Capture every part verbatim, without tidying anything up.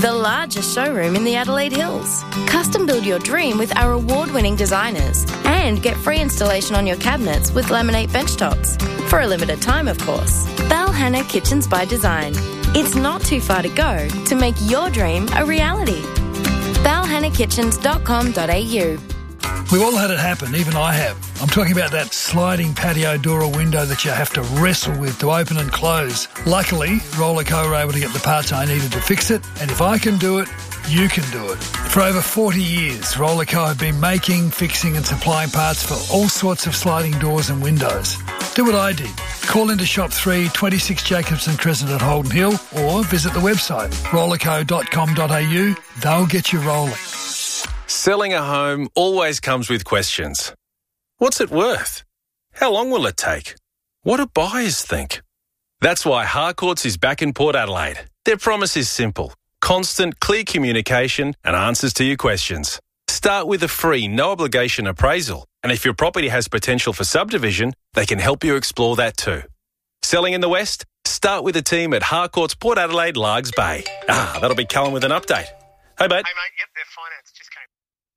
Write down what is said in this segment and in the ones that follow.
the largest showroom in the Adelaide Hills. Custom build your dream with our award-winning designers and get free installation on your cabinets with laminate benchtops. For a limited time, of course. Balhanna Kitchens by Design. It's not too far to go to make your dream a reality. balhanna kitchens dot com dot a u. We've all had it happen, even I have. I'm talking about that sliding patio door or window that you have to wrestle with to open and close. Luckily, Rollerco were able to get the parts I needed to fix it, and if I can do it, you can do it. For over forty years, Rollerco have been making, fixing and supplying parts for all sorts of sliding doors and windows. Do what I did. Call into Shop three, twenty-six Jacobson Crescent at Holden Hill, or visit the website rollerco dot com dot a u. They'll get you rolling. Selling a home always comes with questions. What's it worth? How long will it take? What do buyers think? That's why Harcourts is back in Port Adelaide. Their promise is simple. Constant, clear communication and answers to your questions. Start with a free, no-obligation appraisal. And if your property has potential for subdivision, they can help you explore that too. Selling in the West? Start with a team at Harcourts Port Adelaide, Largs Bay. Ah, that'll be Callum with an update. Hey, mate. Hey, mate. Yep, their finance just came.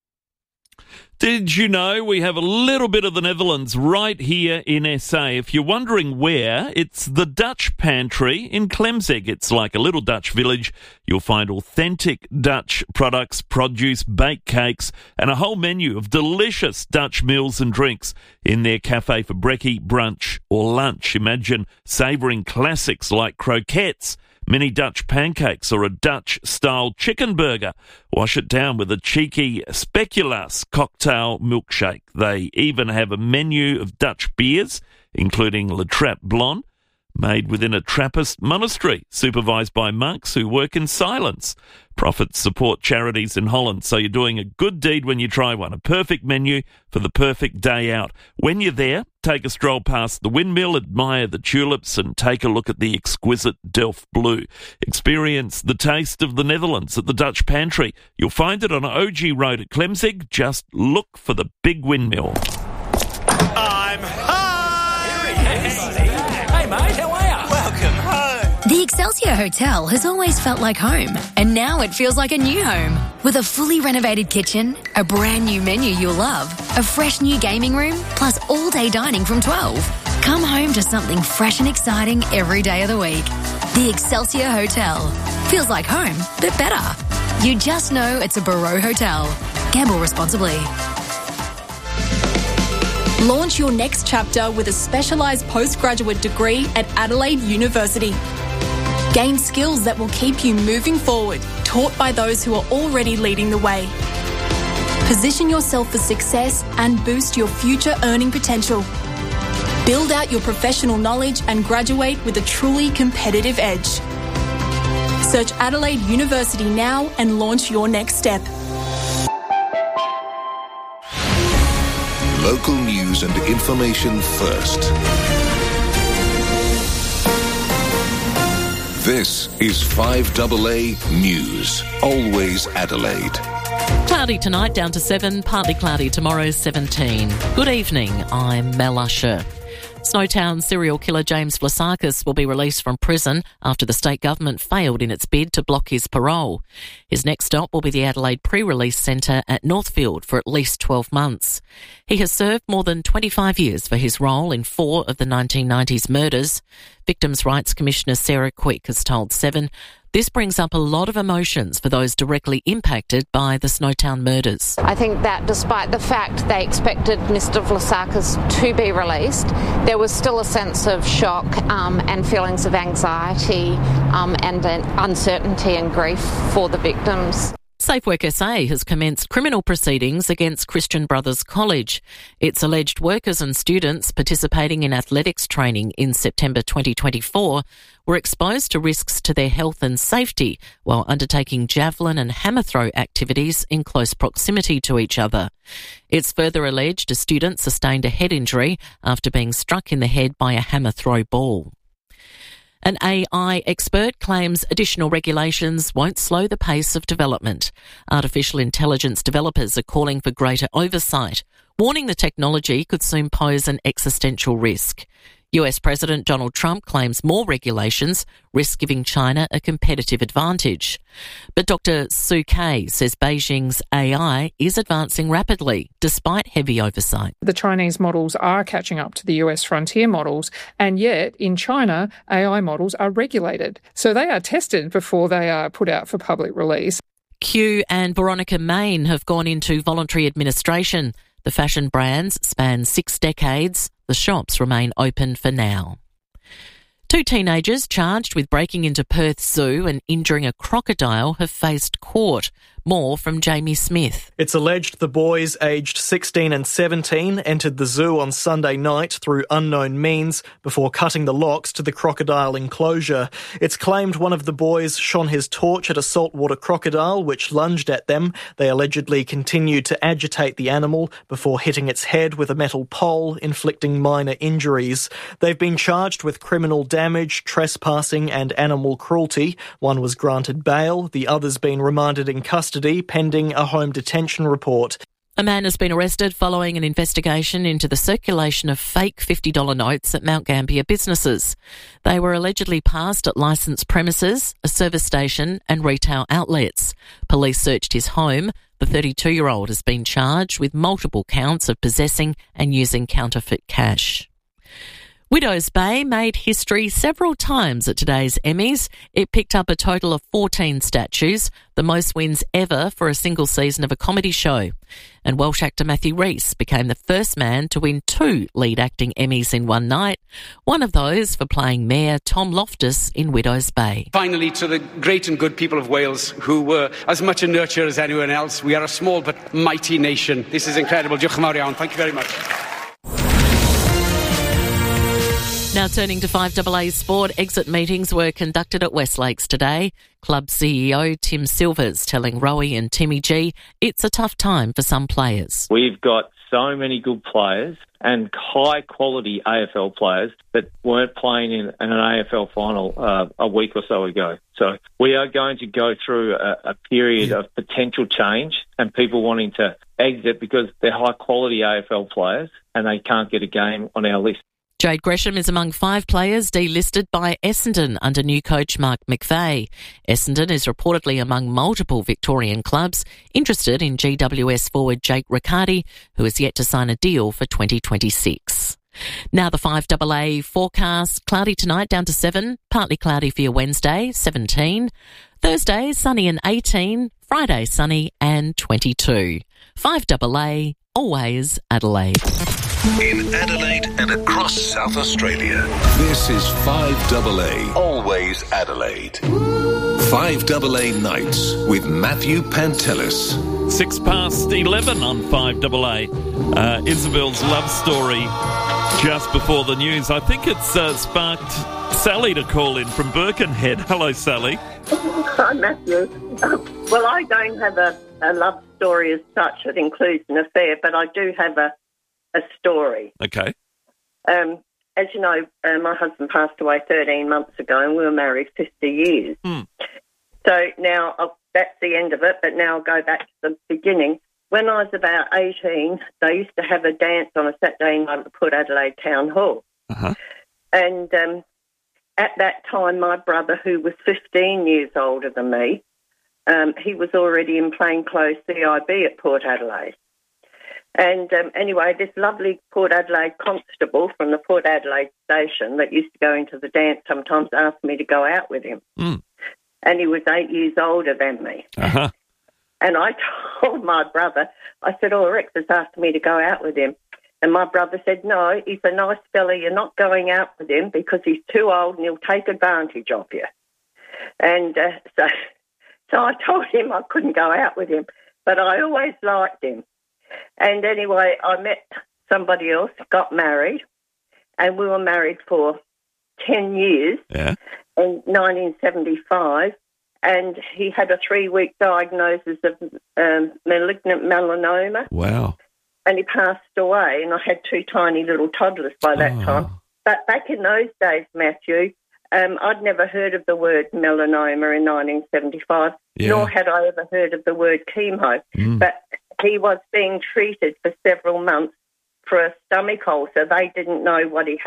Did you know we have a little bit of the Netherlands right here in S A? If you're wondering where, it's the Dutch Pantry in Klemzig. It's like a little Dutch village. You'll find authentic Dutch products, produce, baked cakes, and a whole menu of delicious Dutch meals and drinks in their cafe for brekkie, brunch, or lunch. Imagine savouring classics like croquettes, mini Dutch pancakes, or a Dutch-style chicken burger. Wash it down with a cheeky speculoos cocktail milkshake. They even have a menu of Dutch beers, including Le Trappe Blonde, made within a Trappist monastery, supervised by monks who work in silence. Profits support charities in Holland, so you're doing a good deed when you try one. A perfect menu for the perfect day out. When you're there, take a stroll past the windmill, admire the tulips, and take a look at the exquisite Delft Blue. Experience the taste of the Netherlands at the Dutch Pantry. You'll find it on O G Road at Klemzig. Just look for the big windmill. I'm home! Hey, mate, how are you? Welcome home! The Excelsior Hotel has always felt like home, and now it feels like a new home. With a fully renovated kitchen, a brand new menu you'll love, a fresh new gaming room, plus all-day dining from twelve. Come home to something fresh and exciting every day of the week. The Excelsior Hotel. Feels like home, but better. You just know it's a Barreau Hotel. Gamble responsibly. Launch your next chapter with a specialised postgraduate degree at Adelaide University. Gain skills that will keep you moving forward, taught by those who are already leading the way. Position yourself for success and boost your future earning potential. Build out your professional knowledge and graduate with a truly competitive edge. Search Adelaide University now and launch your next step. Local news and information first. This is five A A News. Always Adelaide. Cloudy tonight, down to seven. Partly cloudy tomorrow, seventeen. Good evening, I'm Mel Usher. Snowtown serial killer James Vlasakis will be released from prison after the state government failed in its bid to block his parole. His next stop will be the Adelaide Pre-Release Centre at Northfield for at least twelve months. He has served more than twenty-five years for his role in four of the nineteen nineties murders. Victims' Rights Commissioner Sarah Quick has told Seven, this brings up a lot of emotions for those directly impacted by the Snowtown murders. I think that despite the fact they expected Mister Vlasakis to be released, there was still a sense of shock um, and feelings of anxiety um, and uh, uncertainty and grief for the victims. SafeWork S A has commenced criminal proceedings against Christian Brothers College. Its alleged workers and students participating in athletics training in September twenty twenty-four were exposed to risks to their health and safety while undertaking javelin and hammer throw activities in close proximity to each other. It's further alleged a student sustained a head injury after being struck in the head by a hammer throw ball. An A I expert claims additional regulations won't slow the pace of development. Artificial intelligence developers are calling for greater oversight, warning the technology could soon pose an existential risk. U S President Donald Trump claims more regulations risk giving China a competitive advantage. But Doctor Sue Kay says Beijing's A I is advancing rapidly, despite heavy oversight. The Chinese models are catching up to the U S frontier models, and yet in China, A I models are regulated. So they are tested before they are put out for public release. Q and Veronica Main have gone into voluntary administration. The fashion brands span six decades. The shops remain open for now. Two teenagers charged with breaking into Perth Zoo and injuring a crocodile have faced court. More from Jamie Smith. It's alleged the boys aged sixteen and seventeen entered the zoo on Sunday night through unknown means before cutting the locks to the crocodile enclosure. It's claimed one of the boys shone his torch at a saltwater crocodile which lunged at them. They allegedly continued to agitate the animal before hitting its head with a metal pole, inflicting minor injuries. They've been charged with criminal damage, trespassing and animal cruelty. One was granted bail, the other's been remanded in custody pending a home detention report. A man has been arrested following an investigation into the circulation of fake fifty dollar notes at Mount Gambier businesses. They were allegedly passed at licensed premises, a service station and retail outlets. Police searched his home. The thirty-two-year-old has been charged with multiple counts of possessing and using counterfeit cash. Widows Bay made history several times at today's Emmys. It picked up a total of fourteen statues, the most wins ever for a single season of a comedy show. And Welsh actor Matthew Rhys became the first man to win two lead acting Emmys in one night, one of those for playing Mayor Tom Loftus in Widows Bay. Finally, to the great and good people of Wales, who were as much a nurture as anyone else. We are a small but mighty nation. This is incredible. Diolch yn fawr iawn. Thank you very much. Now turning to five A A Sport, exit meetings were conducted at Westlakes today. Club C E O Tim Silvers telling Rowie and Timmy G it's a tough time for some players. We've got so many good players and high-quality A F L players that weren't playing in, in an A F L final uh, a week or so ago. So we are going to go through a, a period yeah. of potential change and people wanting to exit because they're high-quality A F L players and they can't get a game on our list. Jade Gresham is among five players delisted by Essendon under new coach Mark McVeigh. Essendon is reportedly among multiple Victorian clubs interested in G W S forward Jake Riccardi, who is yet to sign a deal for twenty twenty-six. Now the five A A forecast. Cloudy tonight down to seven, partly cloudy for your Wednesday, seventeen. Thursday, sunny and eighteen. Friday, sunny and twenty-two. five A A, always Adelaide. In Adelaide and across South Australia, this is five A A, always Adelaide. five A A Nights with Matthew Pantelis. Six past eleven on five A A. Uh, Isabel's love story just before the news. I think it's uh, sparked Sally to call in from Birkenhead. Hello, Sally. Hi, Matthew. Um, well, I don't have a, a love story as such that includes an affair, but I do have a a story. Okay. Um, as you know, uh, my husband passed away thirteen months ago and we were married fifty years. Mm. So now I'll, that's the end of it, but now I'll go back to the beginning. When I was about eighteen, they used to have a dance on a Saturday night at the Port Adelaide Town Hall. Uh-huh. And um, at that time, my brother, who was fifteen years older than me, um, he was already in plainclothes C I B at Port Adelaide. And um, anyway, this lovely Port Adelaide constable from the Port Adelaide station that used to go into the dance sometimes asked me to go out with him. Mm. And he was eight years older than me. Uh-huh. And I told my brother, I said, oh, Rex has asked me to go out with him. And my brother said, no, he's a nice fella. You're not going out with him because he's too old and he'll take advantage of you. And uh, so, so I told him I couldn't go out with him. But I always liked him. And anyway, I met somebody else, got married, and we were married for ten years yeah. in nineteen seventy-five, and he had a three-week diagnosis of um, malignant melanoma. Wow. And he passed away, and I had two tiny little toddlers by that oh. time. But back in those days, Matthew, um, I'd never heard of the word melanoma in nineteen seventy-five, yeah. nor had I ever heard of the word chemo. Mm. But he was being treated for several months for a stomach ulcer. They didn't know what he had.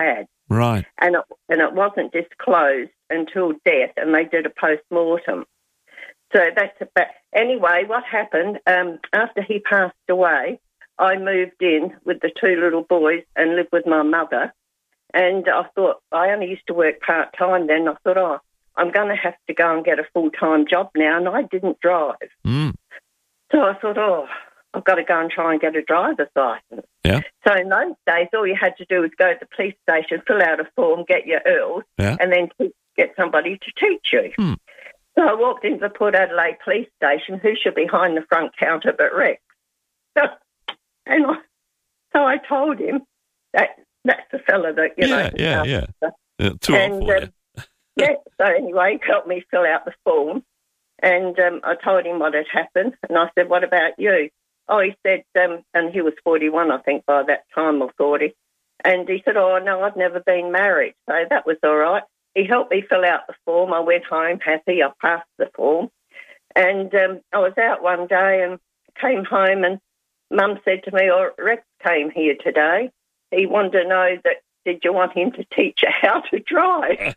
Right. And it, and it wasn't disclosed until death, and they did a post-mortem. So that's about... Anyway, what happened, um, after he passed away, I moved in with the two little boys and lived with my mother. And I thought, I only used to work part-time then. I thought, oh, I'm going to have to go and get a full-time job now, and I didn't drive. Mm. So I thought, oh, I've got to go and try and get a driver's licence. Yeah. So in those days, all you had to do was go to the police station, fill out a form, get your E L S, Yeah. and then te- get somebody to teach you. Hmm. So I walked into the Port Adelaide police station. Who should be behind the front counter but Rex? So, and I, so I told him that that's the fella that, you yeah, know. yeah, uh, yeah, yeah. Too and, old for um, yeah, so anyway, he helped me fill out the form. And um, I told him what had happened. And I said, what about you? Oh, he said, um, and he was forty-one, I think, by that time, or forty. And he said, oh, no, I've never been married. So that was all right. He helped me fill out the form. I went home happy. I passed the form. And um, I was out one day and came home, and Mum said to me, oh, Rex came here today. He wanted to know that, did you want him to teach you how to drive?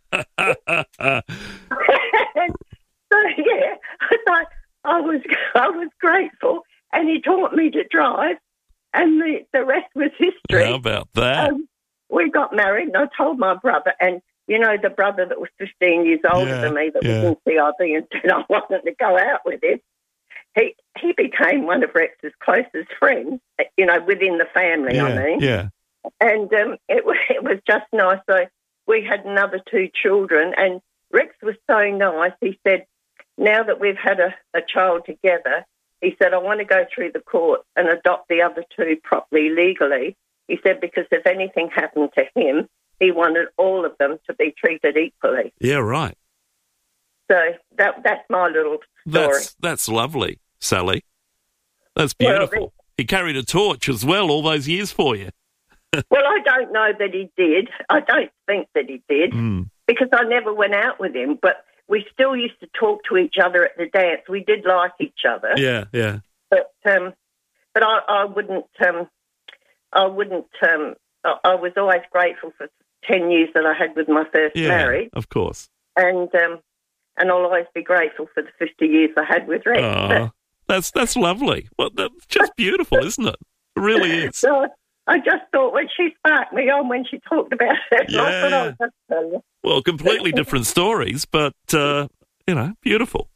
So, yeah, I, I was I was grateful, and he taught me to drive, and the, the rest was history. How about that? Um, we got married, and I told my brother, and, you know, the brother that was fifteen years older Yeah, than me that yeah. was in C I B and said I wanted to go out with him, he, he became one of Rex's closest friends, you know, within the family, yeah, I mean. yeah. And um, it, wa- it was just nice. So we had another two children, and Rex was so nice. He said, now that we've had a, a child together, he said, I want to go through the court and adopt the other two properly, legally. He said, because if anything happened to him, he wanted all of them to be treated equally. Yeah, right. So that that's my little story. That's that's lovely, Sally. That's Well, beautiful. He carried a torch as well all those years for you. Well, I don't know that he did. I don't think that he did Mm. because I never went out with him, but we still used to talk to each other at the dance. We did like each other. Yeah, yeah. But um, but I, I wouldn't. Um, I wouldn't. Um, I, I was always grateful for ten years that I had with my first Yeah, marriage, of course. and um, and I'll always be grateful for the fifty years I had with Rex. Oh, that's that's lovely. Well, that's just beautiful, isn't it? It really is. So I just thought when she sparked me on when she talked about it, Yeah. I thought I would just tell you. Well, completely different stories, but uh, you know, beautiful.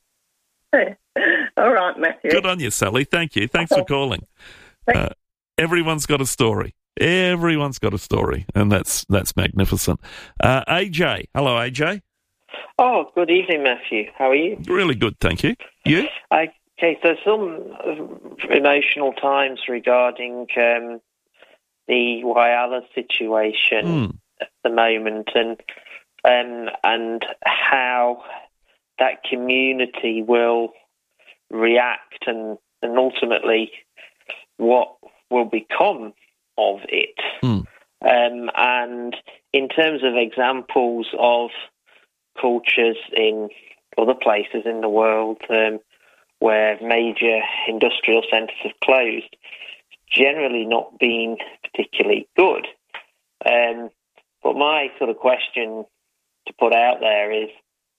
All right, Matthew. Good on you, Sally. Thank you. Thanks for calling. Uh, everyone's got a story. Everyone's got a story, and that's that's magnificent. Uh, A J, hello, A J. Oh, good evening, Matthew. How are you? Really good, thank you. You? Okay, so some uh, emotional times regarding um, the Whyalla situation Mm. at the moment, and um, and how that community will react, and, and ultimately what will become of it. Mm. Um, and in terms of examples of cultures in other places in the world um, where major industrial centres have closed, generally not been particularly good. Um, but my sort of question to put out there is,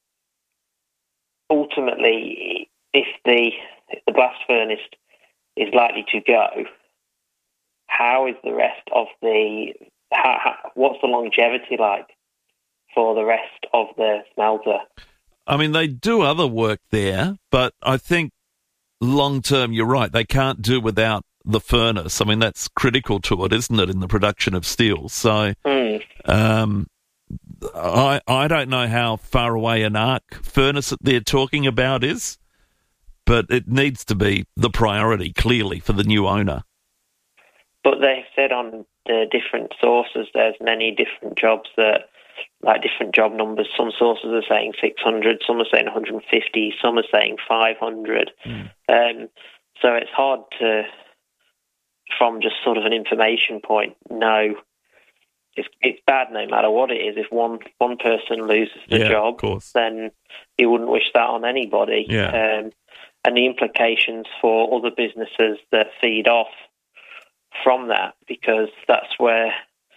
ultimately, if the if the blast furnace is likely to go, how is the rest of the how, how, what's the longevity like for the rest of the smelter? I mean, they do other work there, but I think long term, you're right, they can't do without the furnace. I mean, that's critical to it, isn't it, in the production of steel? So Mm. um, I I don't know how far away an arc furnace that they're talking about is, but it needs to be the priority, clearly, for the new owner. But they've said on the different sources there's many different jobs that, like different job numbers. Some sources are saying six hundred, some are saying one hundred fifty, some are saying five hundred. Mm. Um, so it's hard to, from just sort of an information point, know. It's, it's bad no matter what it is. If one one person loses the Yeah, job, of course. then you wouldn't wish that on anybody. Yeah. Um, and the implications for other businesses that feed off from that, because that's where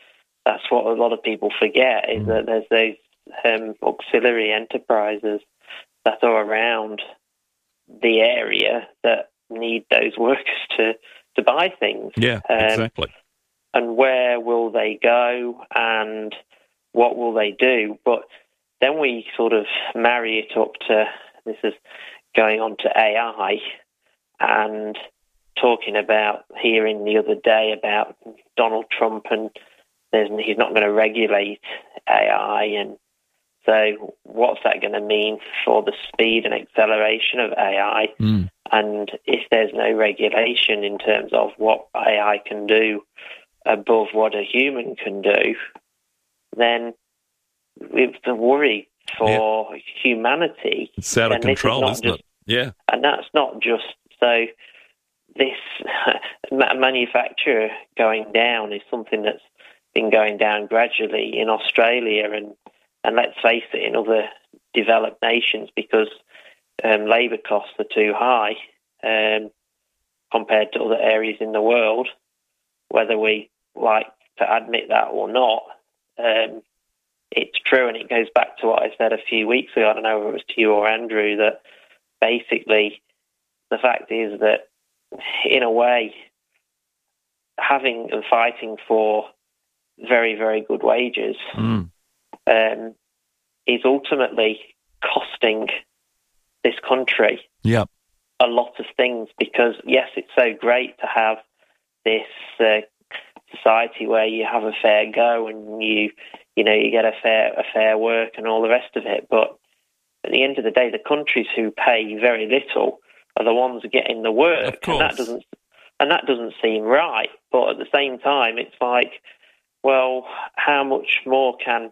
that's what a lot of people forget, is that there's those um, auxiliary enterprises that are around the area that need those workers to, to buy things. Yeah, um, exactly. And where will they go and what will they do? But then we sort of marry it up to, this is going on to A I, and talking about, hearing the other day about Donald Trump, and there's, he's not going to regulate A I, and so what's that going to mean for the speed and acceleration of A I? Mm. And if there's no regulation in terms of what A I can do above what a human can do, then it's a worry for yeah. humanity. It's out of control, isn't just, it? Yeah. And that's not just so. This manufacture going down is something that's been going down gradually in Australia and, and let's face it, in other developed nations, because um, labour costs are too high um, compared to other areas in the world, whether we like to admit that or not. Um, it's true, and it goes back to what I said a few weeks ago. I don't know if it was to you or Andrew, that basically the fact is that, in a way, having and fighting for very, very good wages mm. um, is ultimately costing this country yep. a lot of things, because, yes, it's so great to have this uh, society where you have a fair go and you you know, you get a fair a fair work and all the rest of it. But at the end of the day, the countries who pay very little are the ones getting the work, and that doesn't and that doesn't seem right. But at the same time, it's like, well, how much more can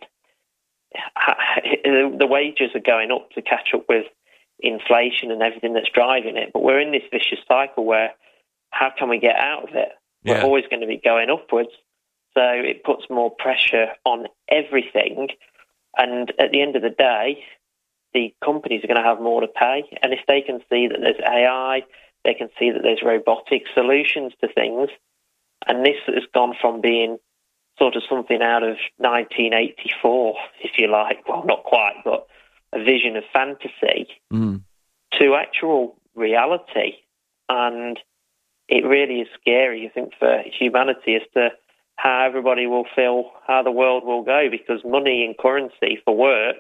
the wages are going up to catch up with inflation and everything that's driving it? But we're in this vicious cycle where how can we get out of it? Yeah. We're always going to be going upwards. So it puts more pressure on everything. And at the end of the day, the companies are going to have more to pay. And if they can see that there's A I, they can see that there's robotic solutions to things. And this has gone from being sort of something out of nineteen eighty-four, if you like, well, not quite, but a vision of fantasy, mm. to actual reality. And it really is scary, I think, for humanity as to how everybody will feel, how the world will go, because money and currency for work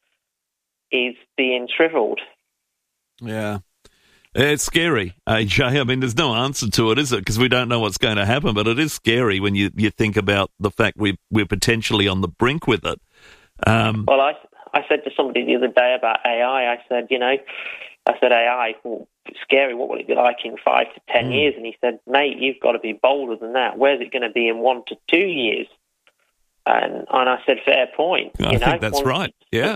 is being shrivelled. Yeah. It's scary, A J. I mean, there's no answer to it, is it? Because we don't know what's going to happen, but it is scary when you, you think about the fact we, we're potentially on the brink with it. Um, well, I, I said to somebody the other day about A I, I said, you know, I said, A I, well, it's scary, what will it be like in five to ten mm. years? And he said, mate, you've got to be bolder than that. Where's it going to be in one to two years? And and I said, fair point. I you think know? that's one, right, yeah.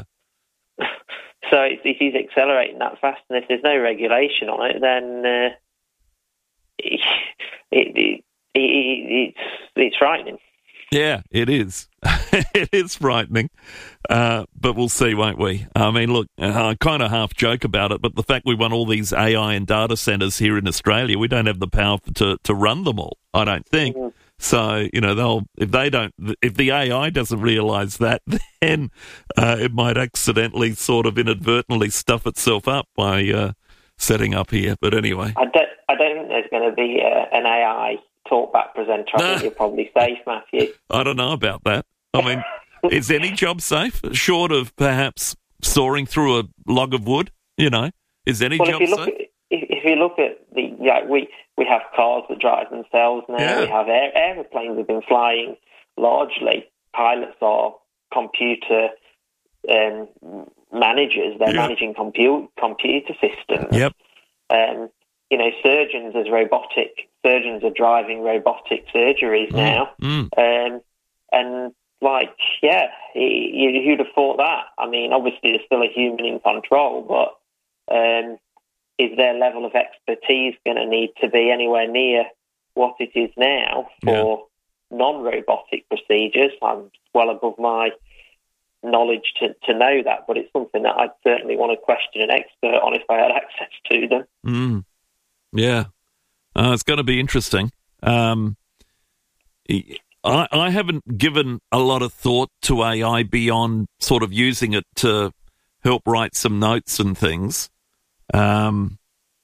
So if, if he's accelerating that fast, and if there's no regulation on it, then uh, it, it, it, it, it's, it's frightening. Yeah, it is. It is frightening, uh, but we'll see, won't we? I mean, look, I kind of half joke about it, but the fact we want all these A I and data centres here in Australia, we don't have the power to, to run them all, I don't think. Mm-hmm. So, you know, they'll if they don't, if the A I doesn't realise that, then uh, it might accidentally sort of inadvertently stuff itself up by uh, setting up here. But anyway. I don't, I don't think there's going to be uh, an A I talkback presenter. I think you're probably safe, Matthew. I don't know about that. I mean, is any job safe, short of perhaps soaring through a log of wood? You know, is any well, job if you look safe? At, if you look at the, yeah, we, we have cars that drive themselves now. Yeah. We have air, aeroplanes have been flying largely. Pilots are computer um, managers. They're yeah. managing compu- computer systems. Yep. Um, you know, surgeons as robotic surgeons are driving robotic surgeries mm. now. Mm. Um, and like, yeah, you, who'd have thought that? I mean, obviously there's still a human in control, but um, is their level of expertise going to need to be anywhere near what it is now for yeah. non-robotic procedures? I'm well above my knowledge to, to know that, but it's something that I'd certainly want to question an expert on if I had access to them. Mm. Yeah. Uh, it's going to be interesting. Um, I, I haven't given a lot of thought to A I beyond sort of using it to help write some notes and things. Um,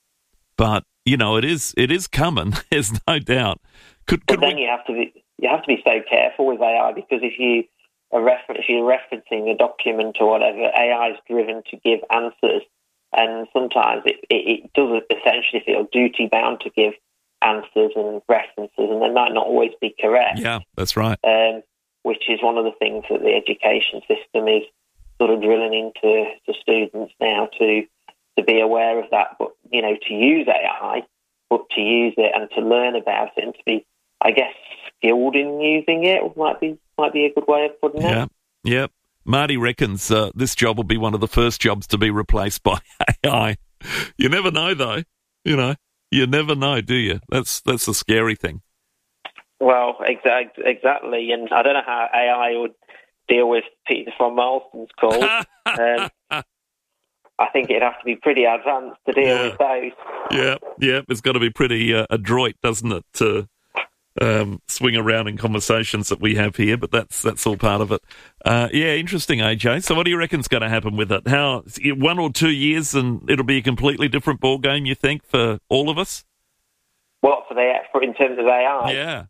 but you know, it is it is coming. There's no doubt. Could, could but then we... you have to be you have to be so careful with A I, because if you are refer- if you're referencing a document or whatever, A I is driven to give answers, and sometimes it, it, it does essentially feel duty bound to give answers and references, and they might not always be correct. Yeah, that's right. Um, which is one of the things that the education system is sort of drilling into to students now, to to be aware of that, but, you know, to use A I, but to use it and to learn about it and to be, I guess, skilled in using it might be might be a good way of putting it. Yeah, yeah. Marty reckons uh, this job will be one of the first jobs to be replaced by A I. You never know, though. You know, you never know, do you? That's that's the scary thing. Well, exact, exactly, and I don't know how A I would deal with Peter von Malston's calls. um, I think it'd have to be pretty advanced to deal yeah. with those. Yeah, yeah, it's got to be pretty uh, adroit, doesn't it, to um, swing around in conversations that we have here, but that's that's all part of it. Uh, yeah, interesting, A J. So what do you reckon's going to happen with it? How, one or two years and it'll be a completely different ball game, you think, for all of us? What, for the for in terms of A I? Yeah.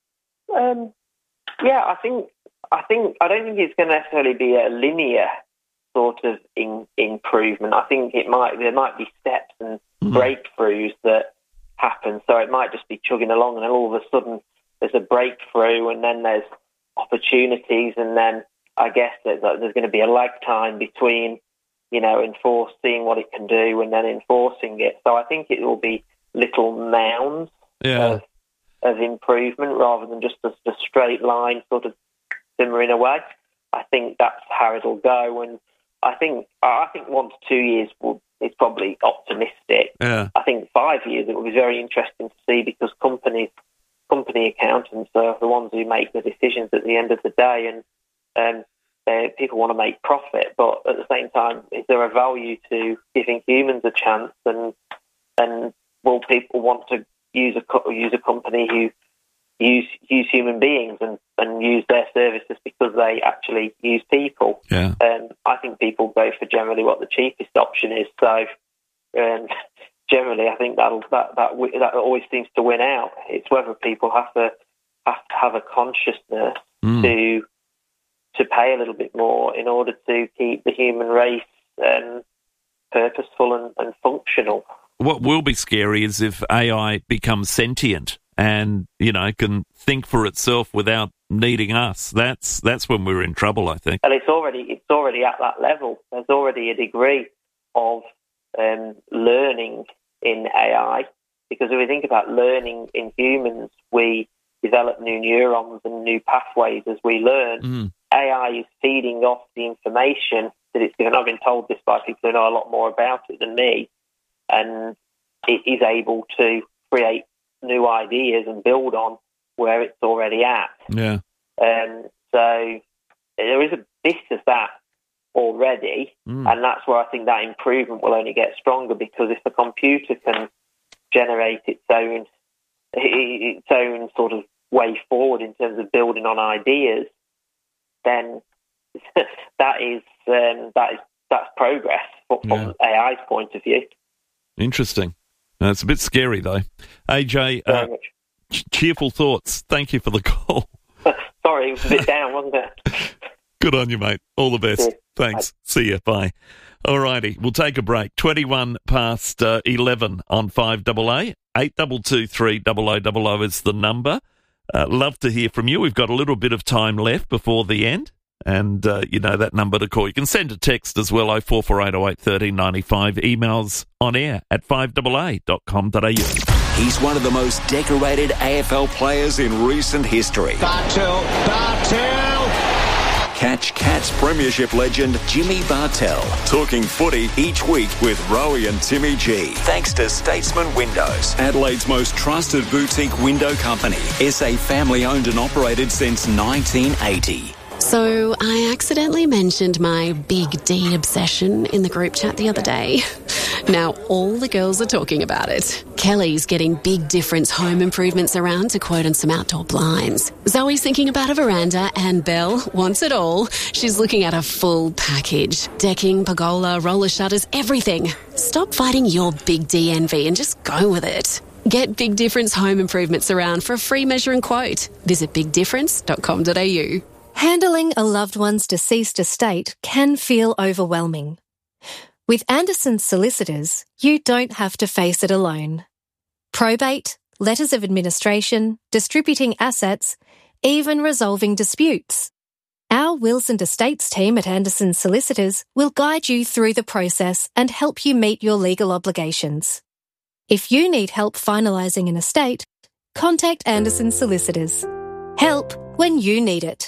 Um, yeah, I think, I think, I don't think it's going to necessarily be a linear sort of in, improvement. I think it might there might be steps and mm. breakthroughs that happen. So it might just be chugging along, and then all of a sudden there's a breakthrough, and then there's opportunities, and then I guess there's, there's going to be a lag time between, you know, enforcing what it can do and then enforcing it. So I think it will be little mounds yeah. of, of improvement rather than just a, a straight line sort of simmering away. I think that's how it'll go, and I think I think one to two years will, is probably optimistic. Yeah. I think five years it will be very interesting to see, because companies, company accountants are the ones who make the decisions at the end of the day, and um, people want to make profit. But at the same time, is there a value to giving humans a chance? And and will people want to use a use a company who use use human beings and, and use their services because they actually use people? Yeah. Um, I think people go for generally what the cheapest option is. So um, generally, I think that'll, that that that always seems to win out. It's whether people have to have to have a consciousness mm. to to pay a little bit more in order to keep the human race um, purposeful and, and functional. What will be scary is if A I becomes sentient and, you know, can think for itself without needing us. That's that's when we're in trouble, I think. And it's already it's already at that level. There's already a degree of um, learning in A I, because if we think about learning in humans, we develop new neurons and new pathways as we learn. Mm. A I is feeding off the information that it's given. I've been told this by people who know a lot more about it than me, and it is able to create new ideas and build on where it's already at. Yeah. Um, so there is a bit of that already, mm. and that's where I think that improvement will only get stronger, because if the computer can generate its own its own sort of way forward in terms of building on ideas, then that is um, that is that's progress from yeah. A I's point of view. Interesting. Uh, it's a bit scary, though. A J, uh, ch- cheerful thoughts. Thank you for the call. Sorry, it was a bit down, wasn't it? Good on you, mate. All the best. Yeah. Thanks. Bye. See you. Bye. All righty. We'll take a break. twenty-one past uh, eleven on five A A. eight two two three double oh double oh is the number. Uh, love to hear from you. We've got a little bit of time left before the end. And, uh, you know, that number to call. You can send a text as well, oh four four eight oh eight one three nine five. Emails on air at five A A dot com dot a u. He's one of the most decorated A F L players in recent history. Bartel, Bartel! Catch Cats Premiership legend Jimmy Bartel talking footy each week with Rowie and Timmy G. Thanks to Statesman Windows, Adelaide's most trusted boutique window company. S A family owned and operated since nineteen eighty. So I accidentally mentioned my big D obsession in the group chat the other day. Now all the girls are talking about it. Kelly's getting Big Difference home improvements around to quote on some outdoor blinds. Zoe's thinking about a veranda, and Belle wants it all. She's looking at a full package. Decking, pergola, roller shutters, everything. Stop fighting your big D envy and just go with it. Get Big Difference home improvements around for a free measure and quote. Visit big difference dot com dot a u. Handling a loved one's deceased estate can feel overwhelming. With Anderson's solicitors, you don't have to face it alone. Probate, letters of administration, distributing assets, even resolving disputes. Our wills and estates team at Anderson's Solicitors will guide you through the process and help you meet your legal obligations. If you need help finalising an estate, contact Anderson Solicitors. Help when you need it.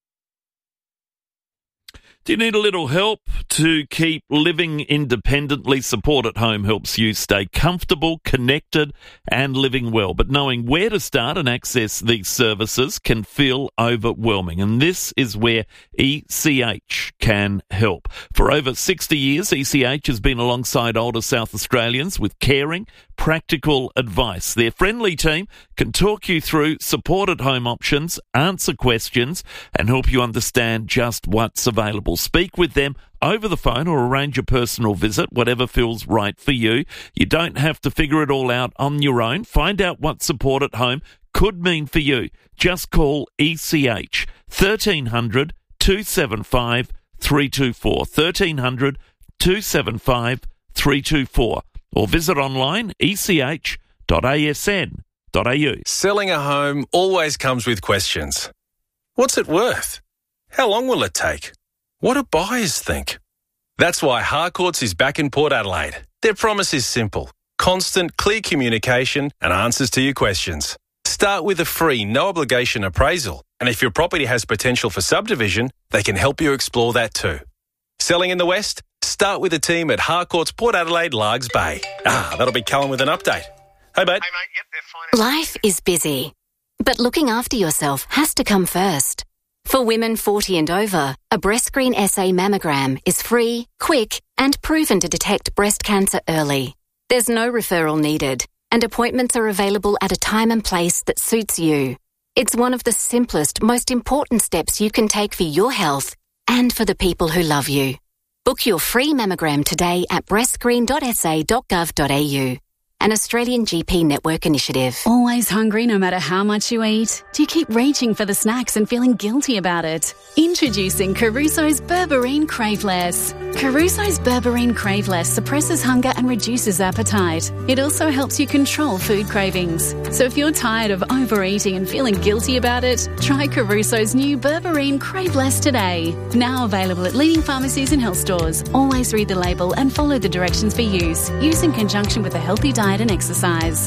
Do you need a little help to keep living independently? Support at Home helps you stay comfortable, connected and living well. But knowing where to start and access these services can feel overwhelming. And this is where E C H can help. For over sixty years, E C H has been alongside older South Australians with caring, practical advice. Their friendly team can talk you through support at home options, answer questions and help you understand just what's available. Speak with them over the phone or arrange a personal visit, whatever feels right for you. You don't have to figure it all out on your own. Find out what support at home could mean for you. Just call E C H thirteen hundred, two seven five, three two four, thirteen hundred, two seven five, three two four, or visit online e c h dot a s n dot a u. Selling a home always comes with questions. What's it worth? How long will it take? What do buyers think? That's why Harcourts is back in Port Adelaide. Their promise is simple: constant, clear communication and answers to your questions. Start with a free, no-obligation appraisal, and if your property has potential for subdivision, they can help you explore that too. Selling in the West? Start with a team at Harcourts Port Adelaide, Largs Bay. Ah, that'll be Callum with an update. Hey, mate. Hey, mate. Yep, they're fine. Life is busy, but looking after yourself has to come first. For women forty and over, a BreastScreen S A mammogram is free, quick, and proven to detect breast cancer early. There's no referral needed, and appointments are available at a time and place that suits you. It's one of the simplest, most important steps you can take for your health and for the people who love you. Book your free mammogram today at breast screen dot s a dot gov dot a u. An Australian G P network initiative. Always hungry no matter how much you eat? Do you keep reaching for the snacks and feeling guilty about it? Introducing Caruso's Berberine Craveless. Caruso's Berberine Craveless suppresses hunger and reduces appetite. It also helps you control food cravings. So if you're tired of overeating and feeling guilty about it, try Caruso's new Berberine Craveless today. Now available at leading pharmacies and health stores. Always read the label and follow the directions for use. Use in conjunction with a healthy diet and exercise.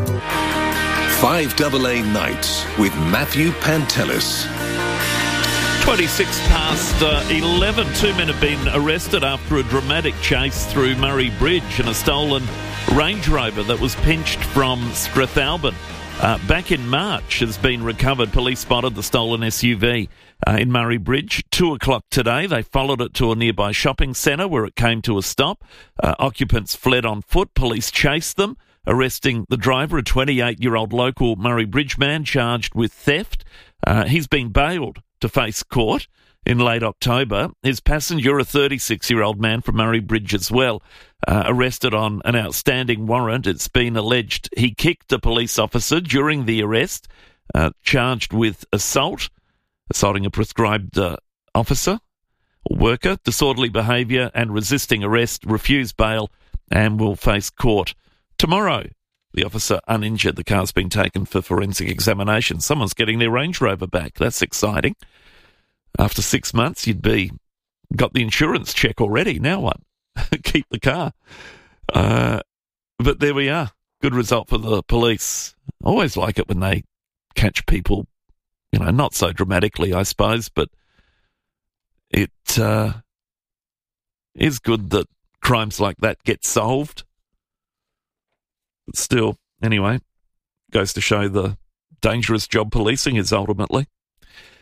five A A Nights with Matthew Pantelis. twenty-six past uh, eleven. Two men have been arrested after a dramatic chase through Murray Bridge and a stolen Range Rover that was pinched from Strathalbyn. Uh, back in March has been recovered. Police spotted the stolen S U V uh, in Murray Bridge. Two o'clock today, they followed it to a nearby shopping centre where it came to a stop. Uh, occupants fled on foot. Police chased them, arresting the driver, a twenty-eight-year-old local Murray Bridge man charged with theft. Uh, he's been bailed to face court in late October. His passenger, a thirty-six-year-old man from Murray Bridge as well, uh, arrested on an outstanding warrant. It's been alleged he kicked a police officer during the arrest, uh, charged with assault, assaulting a prescribed uh, officer or worker, disorderly behaviour and resisting arrest, refused bail and will face court tomorrow. The officer uninjured. The car's been taken for forensic examination. Someone's getting their Range Rover back. That's exciting. After six months, you'd be got the insurance check already. Now what? Keep the car. Uh, but there we are. Good result for the police. Always like it when they catch people, you know, not so dramatically, I suppose, but it uh, is good that crimes like that get solved. But still, anyway, goes to show the dangerous job policing is ultimately.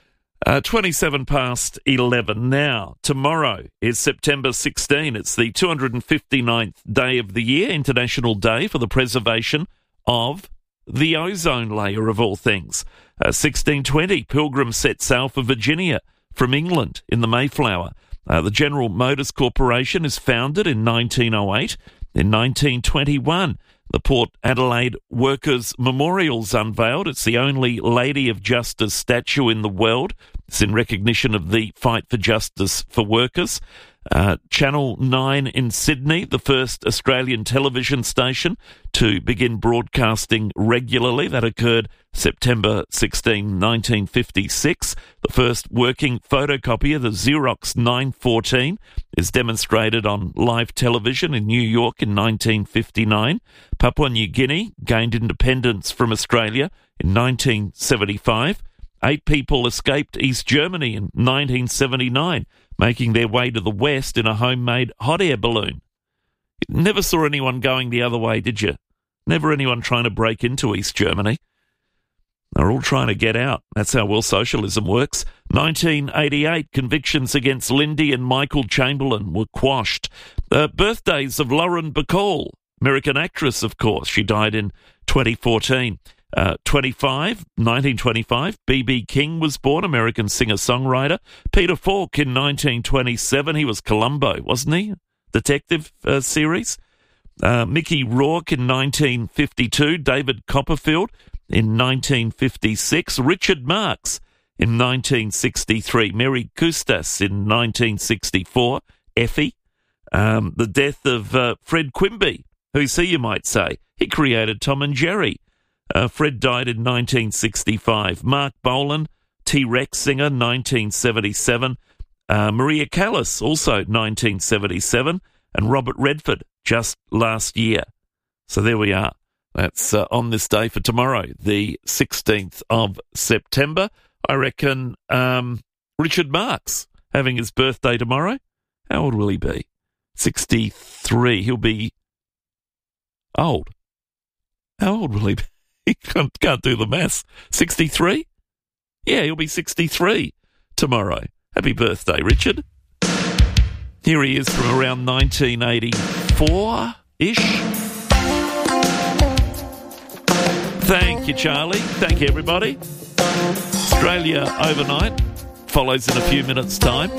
Uh, twenty-seven past eleven now. Tomorrow is September sixteenth. It's the two hundred fifty-ninth day of the year, International Day for the Preservation of the Ozone Layer, of all things. Uh, sixteen twenty, Pilgrims set sail for Virginia from England in the Mayflower. Uh, the General Motors Corporation is founded in nineteen oh eight. In nineteen twenty-one, the Port Adelaide Workers' Memorial's unveiled. It's the only Lady of Justice statue in the world. It's in recognition of the fight for justice for workers. Uh, Channel nine in Sydney, the first Australian television station to begin broadcasting regularly. That occurred September sixteenth, nineteen fifty-six. The first working photocopier, the Xerox nine fourteen, is demonstrated on live television in New York in nineteen fifty-nine. Papua New Guinea gained independence from Australia in nineteen seventy-five. Eight people escaped East Germany in nineteen seventy-nine, making their way to the West in a homemade hot air balloon. You never saw anyone going the other way, did you? Never anyone trying to break into East Germany. They're all trying to get out. That's how well socialism works. nineteen eighty-eight, convictions against Lindy and Michael Chamberlain were quashed. Uh, birthdays of Lauren Bacall, American actress, of course. She died in twenty fourteen. Uh, twenty-five, nineteen twenty-five, B B King was born, American singer-songwriter. Peter Falk in nineteen twenty-seven, he was Columbo, wasn't he? Detective uh, series. Uh, Mickey Rourke in nineteen fifty-two, David Copperfield in nineteen fifty-six, Richard Marx in nineteen sixty-three, Mary Custas in nineteen sixty-four, Effie. Um, the death of uh, Fred Quimby, who's he, you might say? He created Tom and Jerry. Uh, Fred died in nineteen sixty-five. Mark Bolan, T-Rex singer, nineteen seventy-seven. Uh, Maria Callas, also nineteen seventy-seven. And Robert Redford, just last year. So there we are. That's uh, on this day for tomorrow, the sixteenth of September. I reckon um, Richard Marx having his birthday tomorrow. How old will he be? sixty-three. He'll be old. How old will he be? He can't, can't do the maths. sixty-three? Yeah, he'll be sixty-three tomorrow. Happy birthday, Richard. Here he is from around nineteen eighty-four-ish. Thank you, Charlie. Thank you, everybody. Australia Overnight follows in a few minutes' time.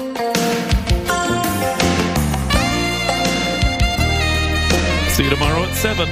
See you tomorrow at seven.